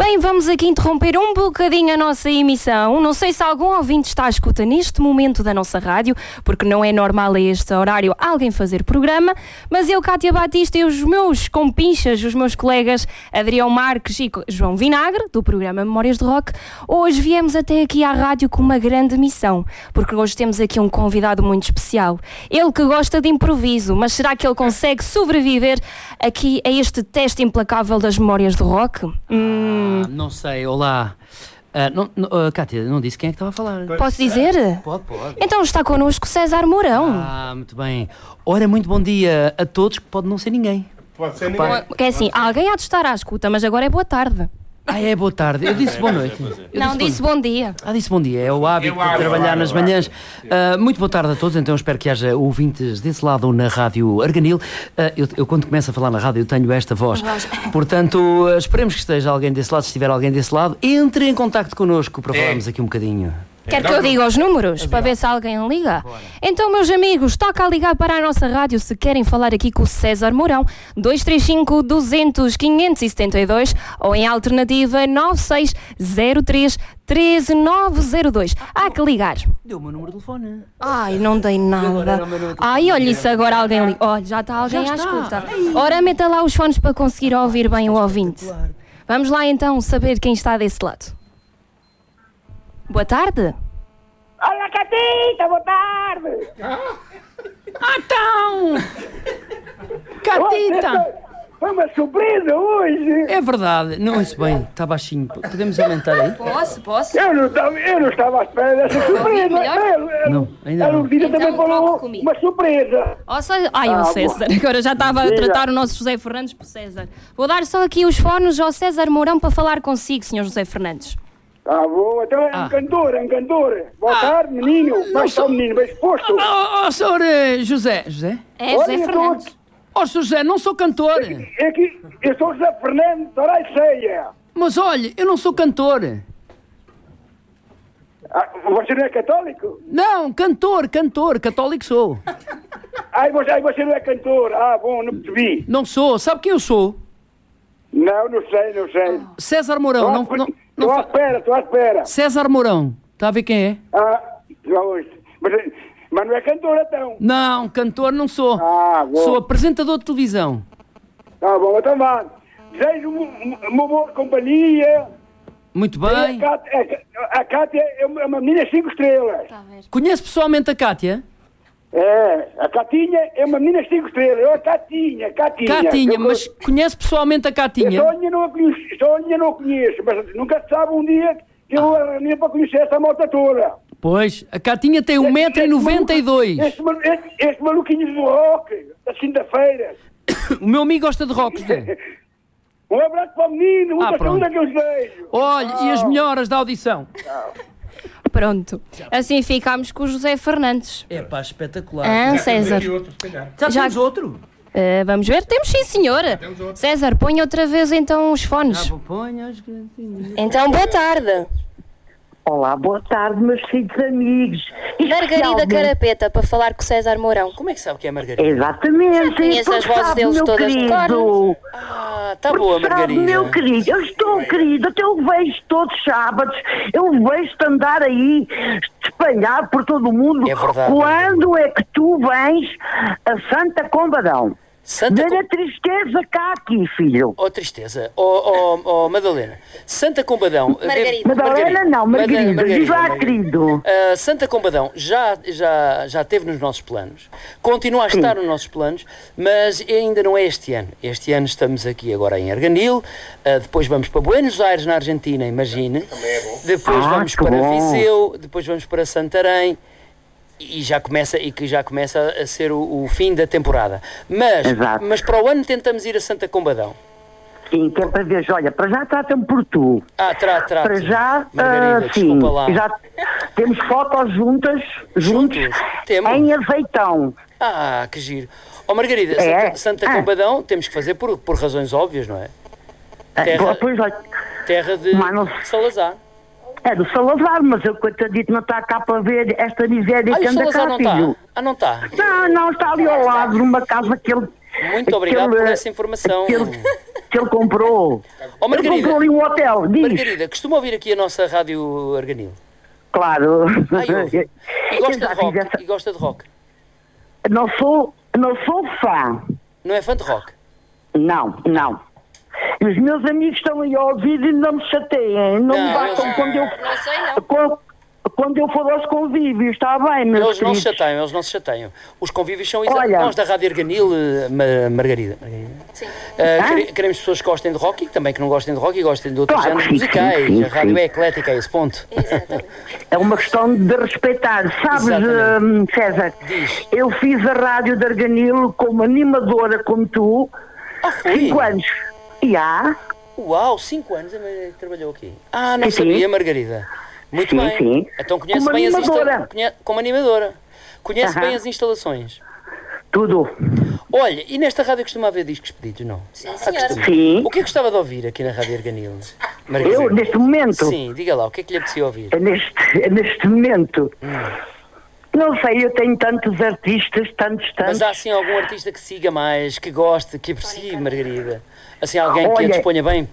Bem, vamos aqui interromper um bocadinho a nossa emissão. Não sei se algum ouvinte está à escuta neste momento da nossa rádio, porque não é normal a este horário alguém fazer programa, mas eu, Cátia Batista, e os meus compinchas, os meus colegas Adrião Marques e João Vinagre, do programa Memórias de Rock, hoje viemos até aqui à rádio com uma grande missão, porque hoje temos aqui um convidado muito especial. Ele que gosta de improviso, mas será que ele consegue sobreviver aqui a este teste implacável das Memórias de Rock? Não sei, olá. Cátia, não disse quem é que estava a falar. Posso dizer? Pode. Então está connosco César Mourão. Muito bem. Ora, muito bom dia a todos, que pode não ser ninguém. Pode ser ninguém. Que é assim, alguém há de estar à escuta, mas agora é boa tarde. É boa tarde. Eu disse boa noite. Disse bom dia. Disse bom dia. É o hábito de trabalhar nas manhãs. Muito boa tarde a todos. Então espero que haja ouvintes desse lado na Rádio Arganil. Eu quando começo a falar na rádio, eu tenho esta voz. Portanto, esperemos que esteja alguém desse lado. Se estiver alguém desse lado, entre em contacto connosco para falarmos aqui um bocadinho. Quer que eu diga os números para ver se alguém liga? Então, meus amigos, toca a ligar para a nossa rádio se querem falar aqui com o César Mourão. 235 200 572 ou em alternativa 9603 13902. Há que ligar. Deu o meu número de telefone. Ai, não dei nada. Ai, olha isso, agora alguém liga. Olha, já está alguém à escuta. Ora, meta lá os fones para conseguir ouvir bem o ouvinte. Vamos lá então saber quem está desse lado. Boa tarde. Olá, Catita, boa tarde. Então! Catita! Foi uma surpresa hoje. É verdade. Não, isso bem. Está baixinho. Podemos aumentar aí? Posso? Eu não estava à espera dessa surpresa. Não, ainda A não. Ludmila Então, também falou troque comigo. uma surpresa. O César. Agora já estava a tratar o nosso José Fernandes por César. Vou dar só aqui os fones ao César Mourão para falar consigo, Sr. José Fernandes. Bom, então é um cantor. Boa tarde, menino. Como está o menino? Bem exposto? Senhor José. José? É José Fernandes. José, não sou cantor. É que eu sou José Fernandes, Torai Ceia. Mas olha, eu não sou cantor. Você não é católico? Não, cantor. Católico sou. Você não é cantor. Bom, não percebi. Não sou. Sabe quem eu sou? Não sei. César Mourão. Estou à espera. César Mourão. Está a ver quem é? Já ouço. Mas não é cantor, então. Não, cantor não sou. Bom. Sou apresentador de televisão. Bom, então vá. Desejo uma boa companhia. Muito bem. A Cátia é uma menina 5 estrelas. Conhece pessoalmente a Cátia? A Catinha é uma menina 5 estrelas. Eu, Catinha. Catinha, mas conhece pessoalmente a Catinha? Eu ainda não a conheço, mas nunca se sabe um dia que eu reuni para conhecer essa malta toda. Pois, a Catinha tem 1,92 m. Este maluquinho do rock, da quinta-feira. O meu amigo gosta de rock, José. Um abraço para o menino, muita saúde que eu desejo. Olha, e as melhoras da audição? Pronto. Assim ficámos com o José Fernandes. Espetacular. César. Já tens outro? Vamos ver? Temos sim, senhora. César, põe outra vez então os fones. Então, boa tarde. Olá, boa tarde, meus filhos amigos. Margarida Carapeta, para falar com o César Mourão. Como é que sabe que é Margarida? Exatamente. Conheço as vozes deles todas de cor. Está boa, Margarida. Meu querido, eu estou querido, até eu vejo todos os sábados, eu vejo-te andar aí espalhado por todo o mundo. É verdade. Quando é que tu vens a Santa Combadão? Olha a tristeza cá aqui, filho. Tristeza. Madalena. Santa Combadão. Margarida. Diz lá, querido. Santa Combadão já esteve nos nossos planos. Continua a estar nos nossos planos, mas ainda não é este ano. Este ano estamos aqui agora em Arganil, depois vamos para Buenos Aires, na Argentina, imagine. Também é bom. Depois vamos para Viseu, depois vamos para Santarém. E já começa a ser o fim da temporada. Mas para o ano tentamos ir a Santa Combadão. Sim, que é para ver, olha, para já trata-me por tu. Trata. Para já, Margarida, sim, desculpa lá. já temos fotos juntos Temos. em azeitão. Que giro. Margarida, Santa Combadão temos que fazer por razões óbvias, não é? Terra de Salazar. É do Salazar, mas eu, coitadito, não está cá para ver esta miséria que anda cá, filho. Não está? Não, está ali ao lado, numa casa que ele... Muito obrigado por essa informação. Se ele comprou. Oh, Ele Margarida. comprou ali um hotel, diz. Margarida, costuma ouvir aqui a nossa rádio Arganil? Claro. Ouve. E gosta Eu já de rock? fiz essa- E gosta de rock? Não sou fã. Não é fã de rock? Não. E os meus amigos estão aí a ouvir e não me chateiem. Não me Não, batam eles- quando eu... Não sei, não. Quando eu for aos convívios, está bem, meus Eles não se queridos. chateiam, eles não se chateiam. Os convívios são Olha. nós da Rádio Arganil, Margarida. Sim. Queremos pessoas que gostem de rock e também que não gostem de rock e gostem de outros Claro, géneros sim, musicais. sim, A rádio sim. é eclética a esse ponto. Exatamente. É uma questão de respeitar. Sabes, Exatamente. César, Diz. eu fiz a rádio de Arganil como animadora como tu, Foi? 5 anos. E há. Uau, 5 anos a trabalhou aqui. Ah, não Sim, sim. sabia, Margarida. Muito Sim, bem. sim. Então conhece Como bem animadora. como animadora. Conhece Aham. bem as instalações. Tudo. Olha, e nesta rádio costuma haver discos pedidos, não? Sim, Ah, senhora. costuma. Sim. O que é que gostava de ouvir aqui na Rádio Arganil? Margarida? Eu, neste momento, Sim, diga lá, o que é que lhe apetecia ouvir? neste momento, não sei, eu tenho tantos artistas, tantos. Mas há assim algum artista que siga mais, que goste, que aprecie, Margarida? Assim, alguém que a Olha, disponha bem?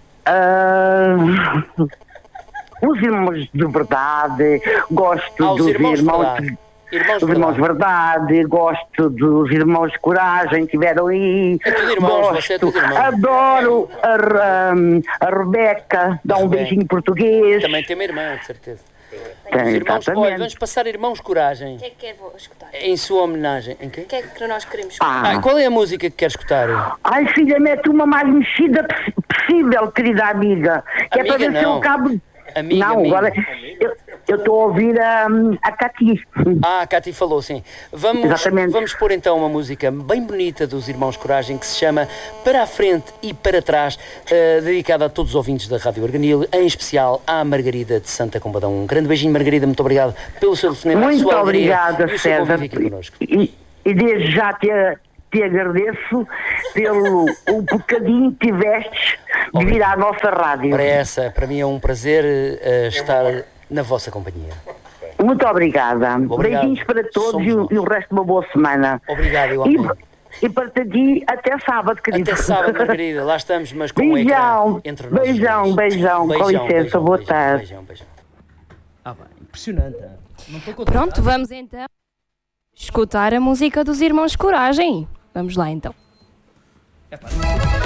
Ah, os irmãos de verdade, gosto Os dos irmãos de irmãos. verdade. Irmãos de Os irmãos de verdade. verdade, gosto dos irmãos de coragem que estiveram aí. É tudo irmãos, você é tudo irmão. Adoro a Rebeca, dá um Rebeca. beijinho português. Também tem uma irmã, de certeza. Tem, Os irmãos, exatamente. olha, vamos passar Irmãos Coragem, O que é que vou escutar? em sua homenagem. Em quê? O que é que nós queremos escutar? Ah. Qual é a música que quer escutar? Ai, filha, mete uma mais mexida possível, querida amiga. Que é para Amiga, ver se eu não. acabo. Amiga, não, amiga. agora eu estou a ouvir a Cati. Ah, a Cati falou, sim. Exatamente. Vamos pôr então uma música bem bonita dos Irmãos Coragem que se chama Para a Frente e Para Trás, dedicada a todos os ouvintes da Rádio Arganil, em especial à Margarida de Santa Combadão. Um grande beijinho, Margarida, muito obrigado pelo seu telefonema, a Muito sua alegria obrigada, e o seu César. convívio aqui connosco. E desde já te agradeço pelo o bocadinho que tivestes de vir à nossa rádio. Para mim é um prazer estar na vossa companhia. Muito obrigada. Obrigado. Beijinhos para todos Somos e nós. o resto de uma boa semana. Obrigado, igualmente. E para ti, até sábado, querido. Até sábado, Margarida. Lá estamos, mas com o ecrã Beijão, entre nós. beijão. Com licença, boa tarde. Beijão. Impressionante. Não estou contente. Pronto, vamos então escutar a música dos Irmãos Coragem. Vamos lá então. Epá.